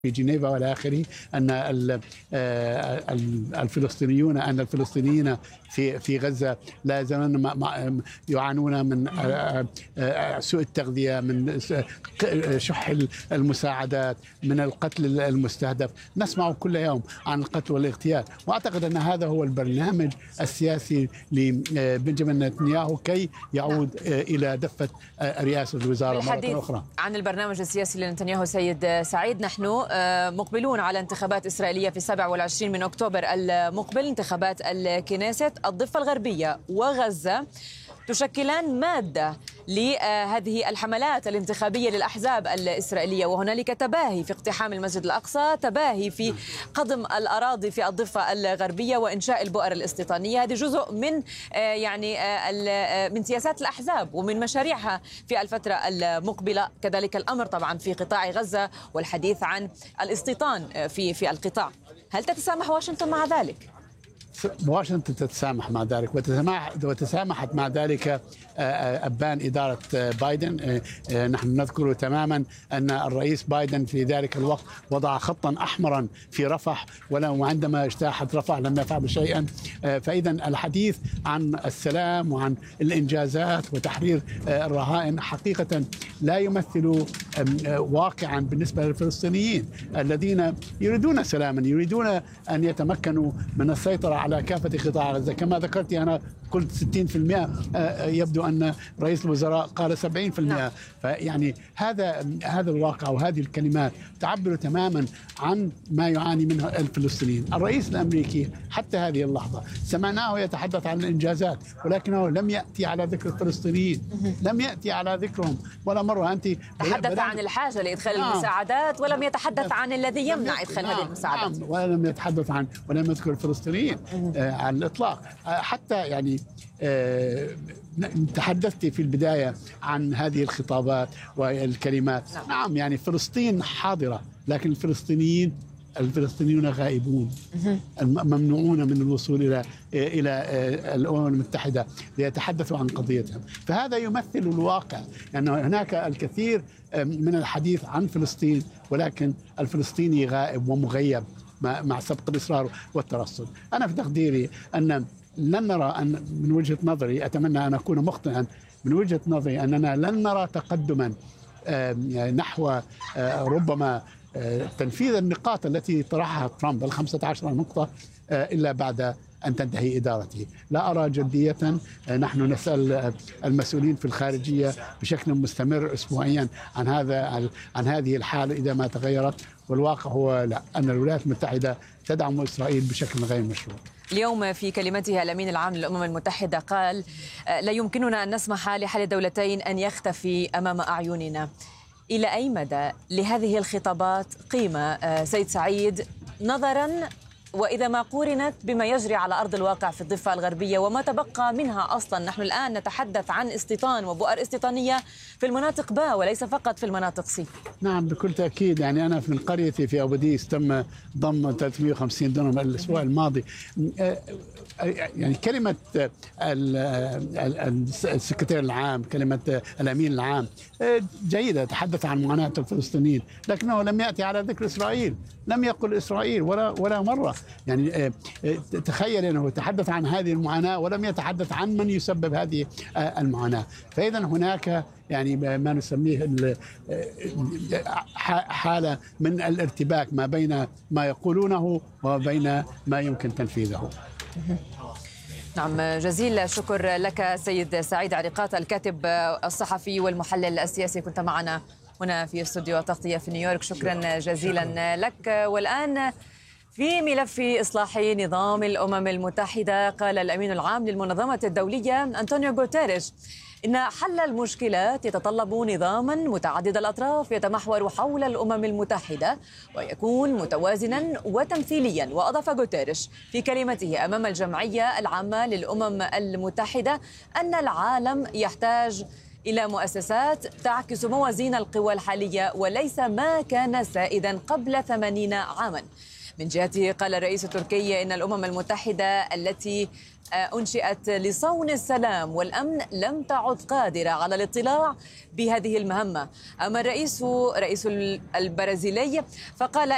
في جنيفا والى اخره ان الفلسطينيين في غزه لا يزالون يعانون من سوء التغذيه، من شح المساعدات، من القتل المستهدف. نسمع كل يوم عن القتل والاغتيال، واعتقد ان هذا هو البرنامج السياسي لبنجامين نتنياهو كي يعود الى دفه رئاسه الوزاره مره اخرى. عن البرنامج السياسي لنتنياهو سيد سعيد، نحن مقبلون على انتخابات إسرائيلية في 27 من أكتوبر المقبل، انتخابات الكنيست. الضفة الغربية وغزة تشكلان مادة لهذه الحملات الانتخابية للأحزاب الإسرائيلية، وهنالك تباهي في اقتحام المسجد الأقصى، تباهي في قضم الأراضي في الضفة الغربية وإنشاء البؤر الاستيطانية. هذه جزء من من سياسات الأحزاب ومن مشاريعها في الفترة المقبلة. كذلك الأمر طبعا في قطاع غزة والحديث عن الاستيطان في القطاع. هل تتسامح واشنطن مع ذلك؟ واشنطن تتسامح مع ذلك، وتسامحت مع ذلك أبان إدارة بايدن. نحن نذكر تماما أن الرئيس بايدن في ذلك الوقت وضع خطا أحمرا في رفح، وعندما اجتاحت رفح لم يفعل شيئا. فإذا الحديث عن السلام وعن الإنجازات وتحرير الرهائن حقيقة لا يمثل واقعا بالنسبة للفلسطينيين الذين يريدون سلاما، يريدون أن يتمكنوا من السيطرة على كافة قطاع غزة. كما ذكرت أنا قلت 60%، يبدو أن رئيس الوزراء قال 70%. فيعني هذا الواقع وهذه الكلمات تعبر تماما عن ما يعاني منه الفلسطينيين. الرئيس الأمريكي حتى هذه اللحظة سمعناه يتحدث عن الإنجازات، ولكنه لم يأتي على ذكر الفلسطينيين، لم يأتي على ذكرهم ولا مرة. أنت تحدث عن الحاجة لإدخال المساعدات ولم يتحدث عن الذي يمنع إدخال هذه المساعدات. ولم يتحدث عن ولم يذكر الفلسطينيين على الإطلاق. حتى يعني تحدثت في البداية عن هذه الخطابات والكلمات. نعم يعني فلسطين حاضرة، لكن الفلسطينيون غائبون، ممنوعون من الوصول إلى الأمم المتحدة ليتحدثوا عن قضيتهم. فهذا يمثل الواقع أن هناك الكثير من الحديث عن فلسطين، ولكن الفلسطيني غائب ومغيب مع سبق الإصرار والترصد. أنا في تقديري أن لن نرى، أن من وجهة نظري، أتمنى أن أكون مخطئا، من وجهة نظري أننا لن نرى تقدما نحو ربما تنفيذ النقاط التي طرحها ترامب 15 نقطة إلا بعد أن تنتهي إدارته. لا أرى جدية. نحن نسأل المسؤولين في الخارجية بشكل مستمر أسبوعيا عن هذه الحالة إذا ما تغيرت، والواقع هو لا، أن الولايات المتحدة تدعم إسرائيل بشكل غير مشروع. اليوم في كلمته الأمين العام للأمم المتحدة قال: لا يمكننا أن نسمح لحل الدولتين أن يختفي أمام أعيننا. إلى أي مدى لهذه الخطابات قيمة سيد سعيد، نظراً وإذا ما قورنت بما يجري على أرض الواقع في الضفة الغربية وما تبقى منها أصلا؟ نحن الآن نتحدث عن استيطان وبؤر استيطانية في المناطق باء وليس فقط في المناطق سي. نعم بكل تأكيد. يعني أنا من قريتي في أبو ديس تم ضم 350 دونم الأسبوع الماضي. يعني كلمة السكرتير العام، كلمة الأمين العام جيدة، تحدث عن معاناة الفلسطينيين، لكنه لم يأتي على ذكر إسرائيل، لم يقل إسرائيل ولا مرة. يعني تخيل أنه تحدث عن هذه المعاناة ولم يتحدث عن من يسبب هذه المعاناة. فإذا هناك يعني ما نسميه حالة من الارتباك ما بين ما يقولونه وبين ما يمكن تنفيذه. نعم، جزيل الشكر لك سيد سعيد عريقات، الكاتب الصحفي والمحلل السياسي، كنت معنا هنا في استوديو تغطية في نيويورك. شكرا جزيلا لك. والآن في ملف إصلاح نظام الأمم المتحدة، قال الأمين العام للمنظمة الدولية أنطونيو غوتيريش إن حل المشكلات يتطلب نظاما متعدد الأطراف يتمحور حول الأمم المتحدة ويكون متوازنا وتمثيليا. وأضاف غوتيريش في كلمته أمام الجمعية العامة للأمم المتحدة أن العالم يحتاج إلى مؤسسات تعكس موازين القوى الحالية وليس ما كان سائدا قبل 80 عاما. من جهته قال الرئيس التركي إن الأمم المتحدة التي أنشئت لصون السلام والأمن لم تعد قادرة على الاطلاع بهذه المهمة. أما الرئيس البرازيلي فقال